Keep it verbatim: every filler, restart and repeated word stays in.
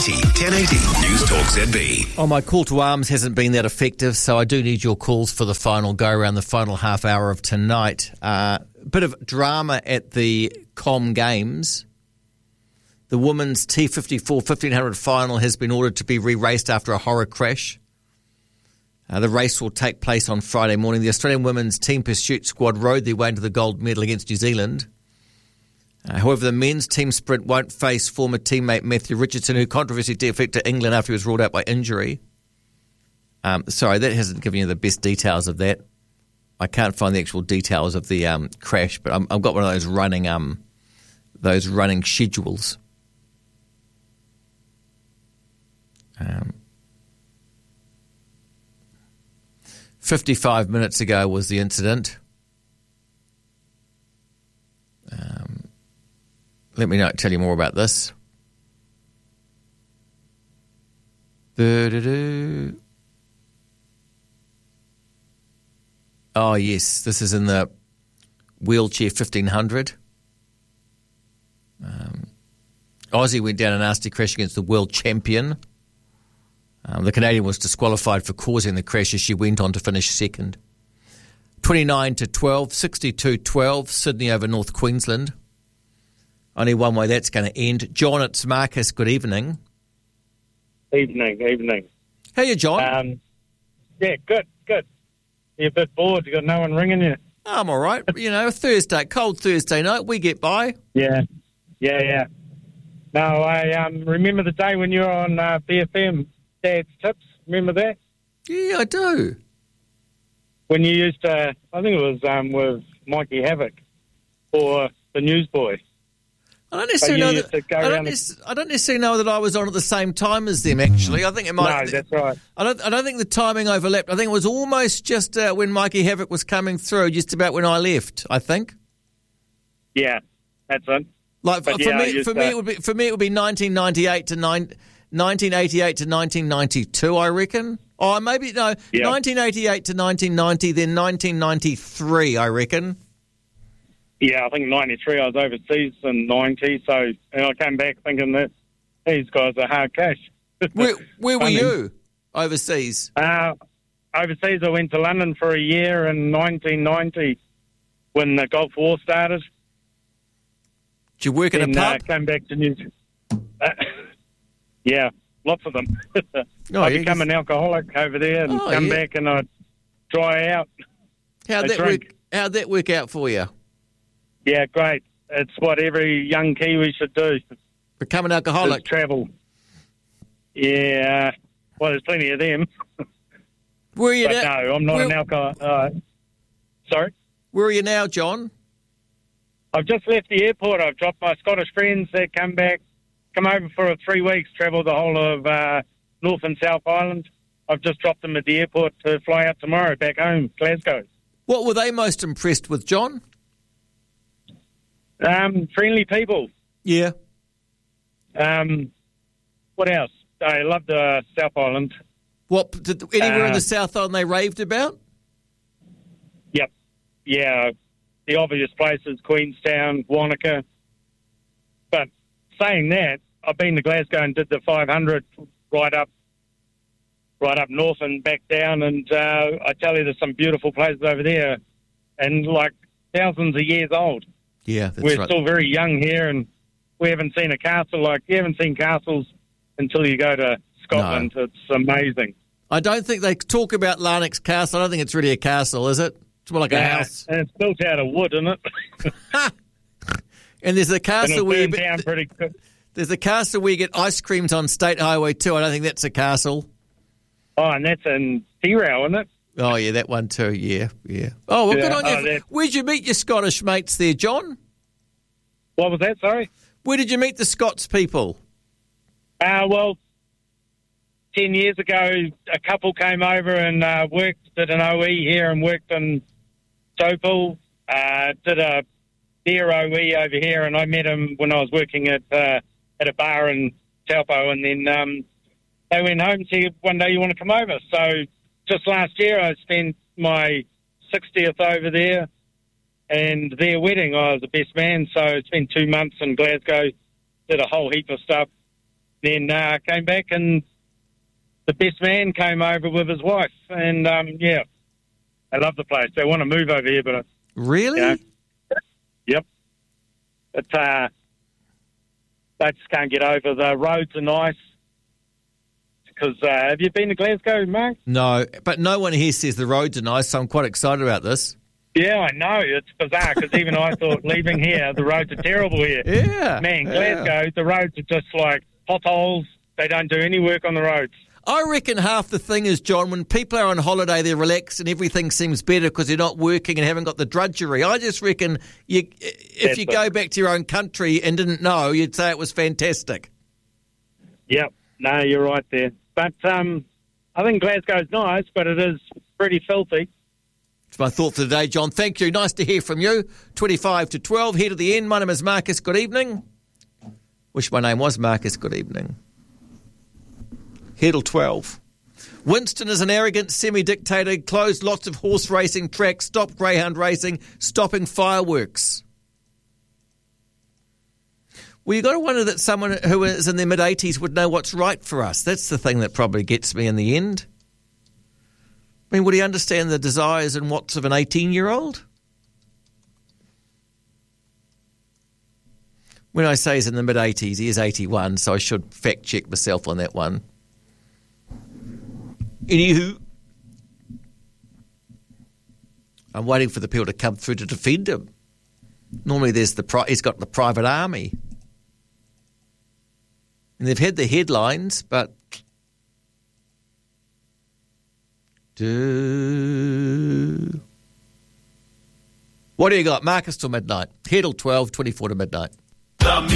eighty, ten eighty News Talk Z B. Oh, my call to arms hasn't been that effective, so I do need your calls for the final go-around, the final half hour of tonight. A uh, bit of drama at the Com Games. The women's T fifty-four fifteen hundred final has been ordered to be re-raced after a horror crash. Uh, the race will take place on Friday morning. The Australian women's team pursuit squad rode their way into the gold medal against New Zealand. Uh, however, the men's team sprint won't face former teammate Matthew Richardson, who controversy defected to England after he was ruled out by injury. Um, sorry, that hasn't given you the best details of that. I can't find the actual details of the um, crash, but I'm, I've got one of those running, um, those running schedules. Um, fifty-five minutes ago was the incident. Um, let me know, tell you more about this. Do-do-do. Oh, yes, this is in the wheelchair fifteen hundred. Um, Aussie went down a nasty crash against the world champion. Um, the Canadian was disqualified for causing the crash as she went on to finish second. twenty-nine to twelve, sixty-two twelve, Sydney over North Queensland. Only one way that's going to end. John, it's Marcus. Good evening. Evening, evening. How are you, John? Um, yeah, good, good. You're a bit bored. You got no one ringing you. I'm all right. You know, Thursday, cold Thursday night, we get by. Yeah, yeah, yeah. No, I um, remember the day when you were on uh, B F M, Dad's Tips. Remember that? Yeah, I do. When you used to, I think it was um, with Mikey Havoc or the Newsboy. I don't necessarily know that. I don't, nec- I don't necessarily know that I was on at the same time as them. Actually, I think it might. No, that's right. I don't. I don't think the timing overlapped. I think it was almost just uh, when Mikey Havoc was coming through, just about when I left. I think. Yeah, that's it. Like But for yeah, me, for to... me, it would be for me it would be nineteen ninety-eight to nine, nineteen eighty-eight to nineteen ninety-two. I reckon. Oh, maybe no, yep. nineteen eighty-eight to nineteen ninety, then nineteen ninety-three. I reckon. Yeah, I think ninety-three I was overseas in ninety, so and I came back thinking that these guys are hard cash. Where, where were I mean, you overseas? Uh, overseas, I went to London for a year in nineteen ninety when the Gulf War started. Did you work in and, a pub? Uh, came back to New Zealand. Uh, yeah, lots of them. Oh, I yeah, become an alcoholic over there and Oh, come yeah. back and I dry out. How'd I that drink. work? How'd that work out for you? Yeah, great. It's what every young Kiwi should do. Become an Is alcoholic. travel. Yeah, well, there's plenty of them. Where are you But now? no, I'm not where, an alcoholic. Uh, sorry? Where are you now, John? I've just left the airport. I've dropped my Scottish friends that come back, come over for three weeks, travelled the whole of uh, North and South Island. I've just dropped them at the airport to fly out tomorrow back home, Glasgow. What were they most impressed with, John? Um, friendly people. Yeah. Um, what else? I love the South Island. What did, anywhere in Uh, the South Island they raved about? Yep. Yeah, the obvious places, Queenstown, Wanaka. But saying that, I've been to Glasgow and did the five hundred right up right up north and back down, and uh, I tell you, there's some beautiful places over there, and like thousands of years old. Yeah, that's We're right. still very young here, and we haven't seen a castle. Like, you haven't seen castles until you go to Scotland. No. It's amazing. I don't think they talk about Larnax Castle. I don't think it's really a castle, is it? It's more like a Yeah, house. and it's built out of wood, isn't it? And there's a and castle it where you, burned down pretty quick. there's a castle where you get ice creams on State Highway two. I don't think that's a castle. Oh, and that's in T-Row, isn't it? Oh yeah, that one too. Yeah, yeah. Oh, well, Yeah, good on oh, you. that- Where'd you meet your Scottish mates there, John? What was that, sorry? Where did you meet the Scots people? Uh, well, ten years ago, a couple came over and uh, worked, did an O E here and worked in Topol, uh, did a beer O E over here, and I met him when I was working at uh, at a bar in Taupo, and then um, they went home and said, one day you want to come over. So just last year, I spent my sixtieth over there, and their wedding, I was the best man, so I spent two months in Glasgow, did a whole heap of stuff. Then uh, came back and the best man came over with his wife. And, um, yeah, they love the place. They want to move over here, but... Really? You know, yep. It's, uh, they just can't get over. The roads are nice. Because uh, have you been to Glasgow, Mark? No, but no one here says the roads are nice, so I'm quite excited about this. Yeah, I know. It's bizarre because even I thought leaving here, the roads are terrible here. Yeah. Man, yeah. Glasgow, the roads are just like potholes. They don't do any work on the roads. I reckon half the thing is, John, when people are on holiday, they're relaxed and everything seems better because they're not working and haven't got the drudgery. I just reckon you, if That's you it. go back to your own country and didn't know, you'd say it was fantastic. Yep. No, you're right there. But um, I think Glasgow's nice, but it is pretty filthy. It's my thought for the day, John. Thank you. Nice to hear from you. twenty-five to twelve, here to the end. My name is Marcus. Good evening. Wish my name was Marcus. Good evening. Here till twelve. Winston is an arrogant semi-dictator, closed lots of horse racing tracks, stopped greyhound racing, stopping fireworks. Well, you've got to wonder that someone who is in their mid-eighties would know what's right for us. That's the thing that probably gets me in the end. I mean, would he understand the desires and wants of an eighteen-year-old? When I say he's in the mid-eighties, he is eighty-one, so I should fact-check myself on that one. Anywho, I'm waiting for the people to come through to defend him. Normally there's the pri- he's got the private army. And they've had the headlines, but... Do... What do you got? Marcus till midnight. Here till twelve, twenty-four to midnight.